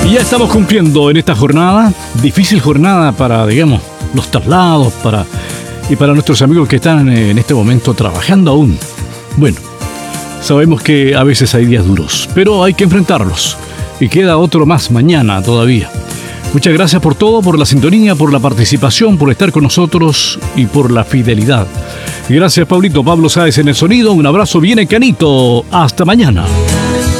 Y ya estamos cumpliendo en esta jornada, difícil jornada para, digamos, los traslados, y para nuestros amigos que están en este momento trabajando aún. Bueno, sabemos que a veces hay días duros, pero hay que enfrentarlos. Y queda otro más mañana todavía. Muchas gracias por todo, por la sintonía, por la participación, por estar con nosotros y por la fidelidad. Gracias, Pablito. Pablo Sáez en el sonido. Un abrazo bien canito. Hasta mañana.